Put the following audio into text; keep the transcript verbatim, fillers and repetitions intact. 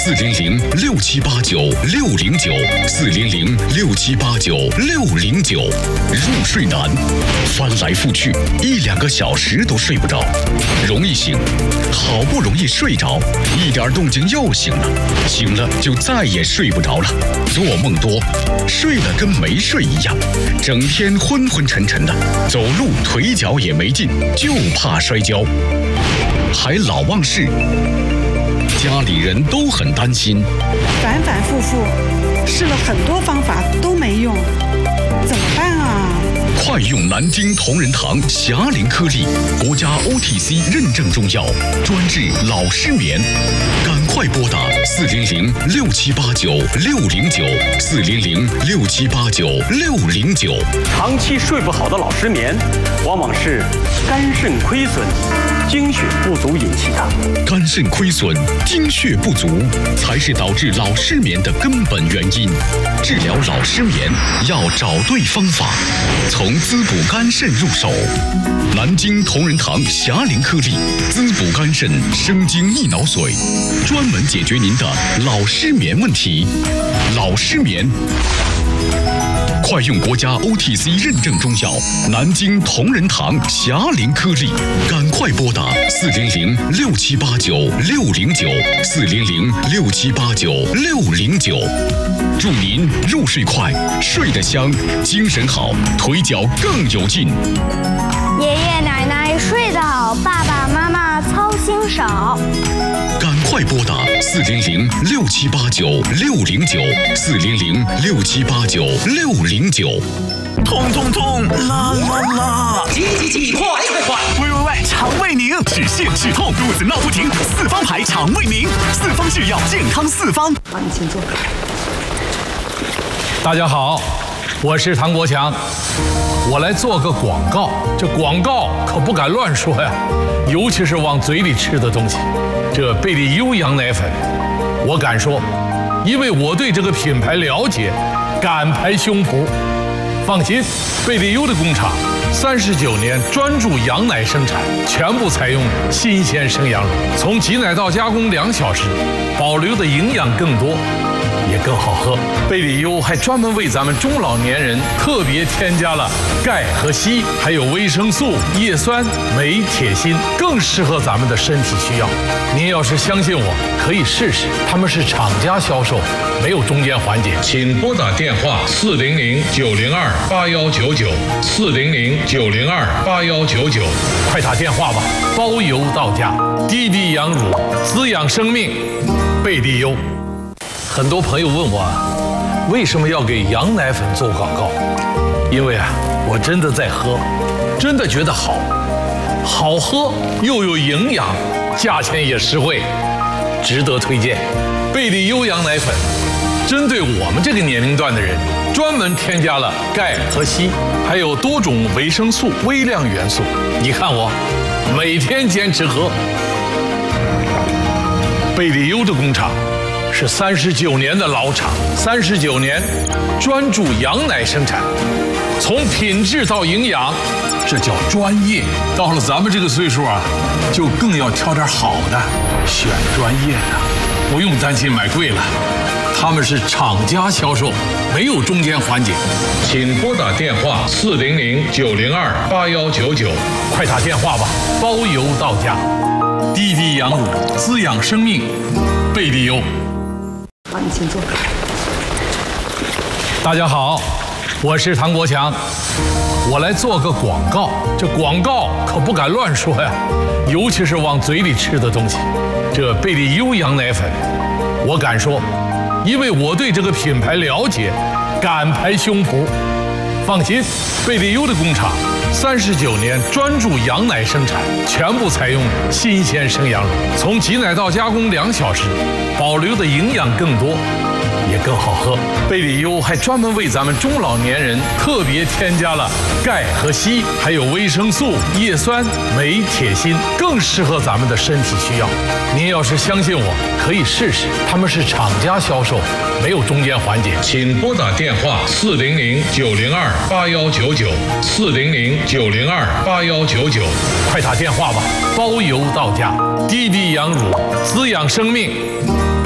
四零零六七八九六零九，四零零六七八九六零九。入睡难，翻来覆去一两个小时都睡不着，容易醒，好不容易睡着，一点动静又醒了，醒了就再也睡不着了，做梦多，睡了跟没睡一样，整天昏昏沉沉的，走路腿脚也没劲，就怕摔跤，还老忘事，家里人都很担心， 反反复复试了很多方法都没用，怎么办啊？ 快用南京同仁堂霞灵颗粒，国家 O T C 认证中药，专治老失眠。赶快拨打四零零六七八九六零九，四零零六七八九六零九。 长期睡不好的老失眠，往往是肝肾亏损、精血不足引起的。 肝肾亏损、精血不足，才是导致老失眠的根本原因。治疗老失眠要找对方法，从滋补肝肾入手。南京同仁堂霞灵颗粒，滋补肝肾、生津益脑髓，专门解决您的老失眠问题。老失眠，快用国家 O T C 认证中药南京同仁堂霞灵颗粒，赶快拨打四零零六七八九六零九，四零零六七八九六零九。祝您入睡快，睡得香，精神好，腿脚更有劲。 爷爷奶奶睡得好，爸爸妈妈操心少。 赶快拨打四零零六七八九六零九，四零零六七八九六零九。 痛痛痛，啦啦啦！ 急急急，快快快！ 喂喂喂，肠胃宁，止泻止痛，肚子闹不停，四方牌肠胃宁，四方制药，健康四方。 好，你请坐。 大家好，我是唐国强，我来做个广告。这广告可不敢乱说呀，尤其是往嘴里吃的东西。这贝利优羊奶粉，我敢说，因为我对这个品牌了解，敢拍胸脯。放心，贝利优的工厂三十九年专注羊奶生产，全部采用新鲜生羊乳，从挤奶到加工两小时，保留的营养更多，也更好喝。贝利优还专门为咱们中老年人特别添加了钙和硒，还有维生素、叶酸、镁、铁、锌，更适合咱们的身体需要。您要是相信我，可以试试，他们是厂家销售，没有中间环节。 请拨打电话四零零九零二八幺九九，四零零九零二八幺九九， 快打电话吧，包邮到家。滴滴羊乳，滋养生命，贝利优。很多朋友问我啊，为什么要给羊奶粉做广告？因为啊，我真的在喝，真的觉得好，好喝又有营养，价钱也实惠，值得推荐。贝利优羊奶粉针对我们这个年龄段的人，专门添加了钙和硒，还有多种维生素、微量元素。你看我每天坚持喝。贝利优的工厂是三十九年的老厂，三十九年专注羊奶生产，从品质到营养，这叫专业。到了咱们这个岁数啊，就更要挑点好的，选专业的，不用担心买贵了。他们是厂家销售，没有中间环节。 请拨打电话四零零九零二八幺九九， 快打电话吧，包邮到家。滴滴羊乳，滋养生命，贝利优。 好，你请坐。 大家好，我是唐国强，我来做个广告。这广告可不敢乱说呀，尤其是往嘴里吃的东西。这贝利优羊奶粉，我敢说，因为我对这个品牌了解，敢拍胸脯。放心，贝利优的工厂三十九年专注羊奶生产，全部采用新鲜生羊乳，从挤奶到加工两小时，保留的营养更多，也更好喝。贝利优还专门为咱们中老年人特别添加了钙和硒，还有维生素、叶酸、镁、铁、锌，更适合咱们的身体需要。您要是相信我，可以试试，他们是厂家销售，没有中间环节。 请拨打电话四零零九零二八幺九九，四零零九零二八幺九九， 快打电话吧，包邮到家。滴滴羊乳，滋养生命。